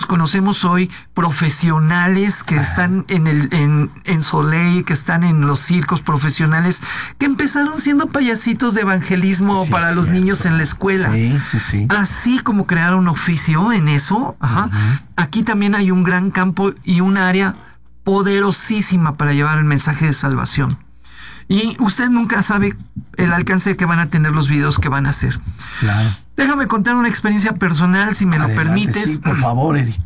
conocemos hoy, profesionales que están en Soleil, que están en los circos, profesionales que empezaron siendo payasitos de evangelismo para los niños en la escuela. Sí. Así como crear un oficio en eso, aquí también hay un gran campo y un área poderosísima para llevar el mensaje de salvación. Y usted nunca sabe el alcance que van a tener los videos que van a hacer. Claro. Déjame contar una experiencia personal, si me lo permites. Sí, por favor, Eric.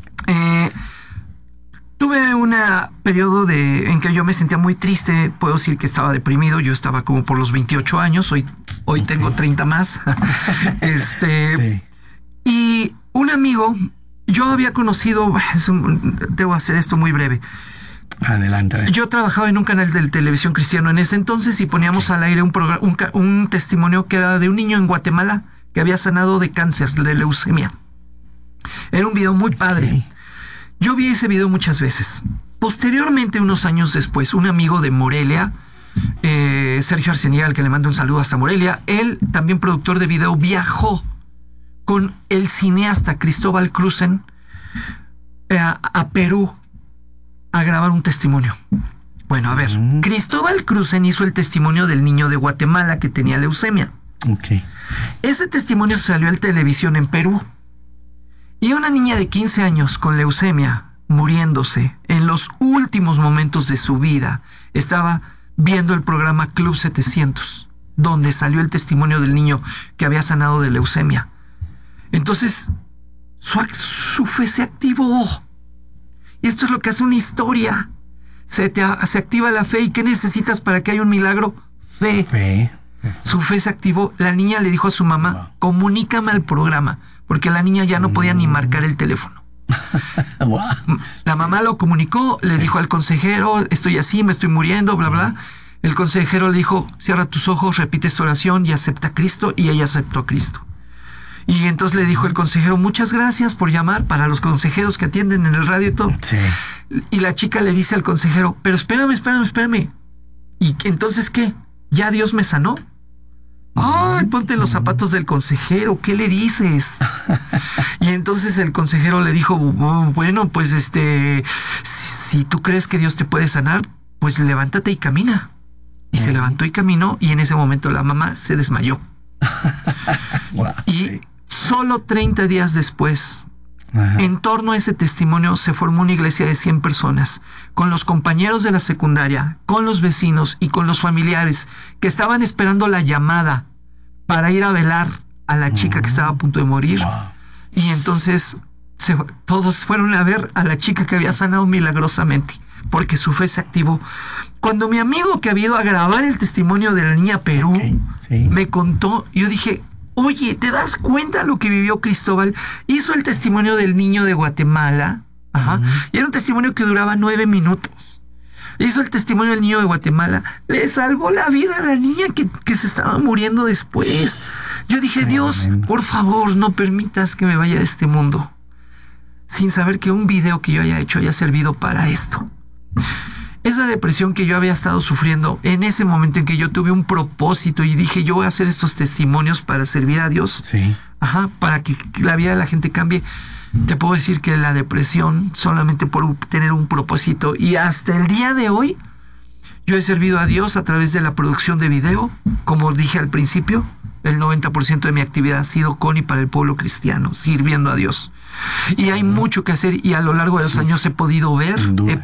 Tuve un periodo en que yo me sentía muy triste. Puedo decir que estaba deprimido. Yo estaba como por los 28 años. Hoy tengo 30 más. Sí. Y un amigo, yo había conocido, debo hacer esto muy breve. Adelante. Yo trabajaba en un canal de televisión cristiano en ese entonces y poníamos al aire un testimonio que era de un niño en Guatemala que había sanado de cáncer, de leucemia. Era un video muy padre. Yo vi ese video muchas veces. Posteriormente, unos años después, un amigo de Morelia, Sergio Arceniega, al que le mando un saludo hasta Morelia, él, también productor de video, viajó con el cineasta Cristóbal Cruzen a Perú a grabar un testimonio. Bueno, a ver, Cristóbal Cruzen hizo el testimonio del niño de Guatemala que tenía leucemia. Ese testimonio salió en televisión en Perú. Y una niña de 15 años con leucemia, muriéndose en los últimos momentos de su vida, estaba viendo el programa Club 700, donde salió el testimonio del niño que había sanado de leucemia. Entonces, su fe se activó. Y esto es lo que hace una historia. Se activa la fe. ¿Y qué necesitas para que haya un milagro? Fe. Su fe se activó. La niña le dijo a su mamá, comunícame al programa, porque la niña ya no podía ni marcar el teléfono. La mamá lo comunicó, le dijo al consejero, estoy así, me estoy muriendo, bla, bla. El consejero le dijo, cierra tus ojos, repite esta oración y acepta a Cristo. Y ella aceptó a Cristo. Y entonces le dijo el consejero, muchas gracias por llamar, para los consejeros que atienden en el radio y todo. Sí. Y la chica le dice al consejero, pero espérame. ¿Y entonces qué? ¿Ya Dios me sanó? Ay, ponte en los zapatos del consejero, ¿qué le dices? Y entonces el consejero le dijo, bueno, pues si tú crees que Dios te puede sanar, pues levántate y camina. Y se levantó y caminó, y en ese momento la mamá se desmayó. Solo 30 días después, en torno a ese testimonio, se formó una iglesia de 100 personas, con los compañeros de la secundaria, con los vecinos y con los familiares que estaban esperando la llamada para ir a velar a la chica que estaba a punto de morir. Y entonces todos fueron a ver a la chica que había sanado milagrosamente, porque su fe se activó. Cuando mi amigo que había ido a grabar el testimonio de la niña Perú me contó, yo dije, oye, ¿te das cuenta lo que vivió Cristóbal? Hizo el testimonio del niño de Guatemala, y era un testimonio que duraba 9 minutos. Hizo el testimonio del niño de Guatemala, le salvó la vida a la niña que se estaba muriendo después. Yo dije, Dios, por favor, no permitas que me vaya de este mundo sin saber que un video que yo haya hecho haya servido para esto. Esa depresión que yo había estado sufriendo en ese momento en que yo tuve un propósito y dije, yo voy a hacer estos testimonios para servir a Dios, para que la vida de la gente cambie. Te puedo decir que la depresión, solamente por tener un propósito, y hasta el día de hoy, yo he servido a Dios a través de la producción de video. Como dije al principio, el 90% de mi actividad ha sido con y para el pueblo cristiano, sirviendo a Dios. Y hay mucho que hacer, y a lo largo de los años he podido ver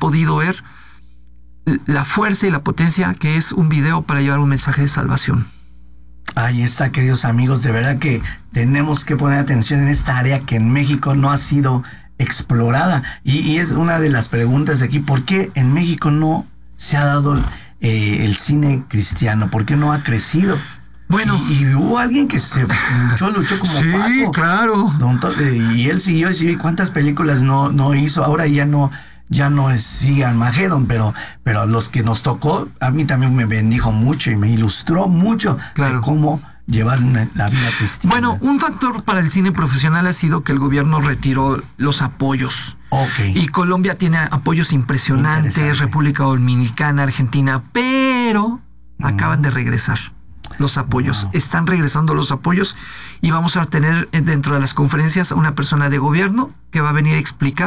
la fuerza y la potencia que es un video para llevar un mensaje de salvación. Ahí está, queridos amigos, de verdad que tenemos que poner atención en esta área que en México no ha sido explorada. Y es una de las preguntas de aquí, ¿por qué en México no se ha dado el cine cristiano? ¿Por qué no ha crecido? Bueno. Y hubo alguien que luchó como Paco. Sí, claro. Y él siguió, y cuántas películas no hizo. Ahora ya no es Armageddon, pero a los que nos tocó, a mí también me bendijo mucho y me ilustró mucho de cómo llevar la vida cristiana. Bueno, un factor para el cine profesional ha sido que el gobierno retiró los apoyos. Y Colombia tiene apoyos impresionantes, República Dominicana, Argentina, pero acaban de regresar los apoyos. Están regresando los apoyos, y vamos a tener dentro de las conferencias a una persona de gobierno que va a venir a explicar